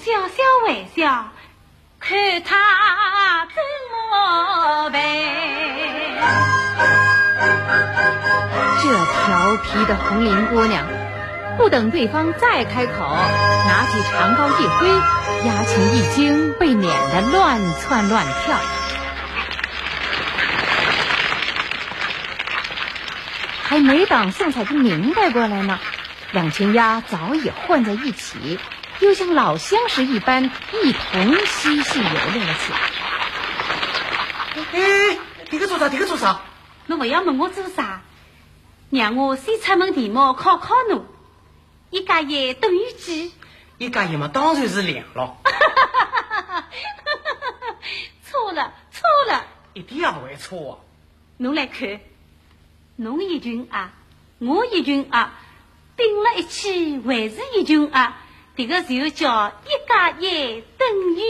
笑笑微笑，看他怎么办。 这调皮的红绫姑娘不等对方再开口，拿起长篙一挥，压琴一惊，被撵得乱窜乱跳。还没等宋彩萍明白过来呢，两群鸭早已混在一起，又像老相识一般，一同嬉戏游乐了起来。 哎，你个做啥？你个做啥？ 侬不要问我做啥，让我先出门题目考考侬。一加一等于几？ 一加一嘛，当然是2了。 错了，错了， 一点也不会错啊！ 侬来看，侬一群鸭，我一群鸭，并了一起还是一群鸭，这个就叫一加一等于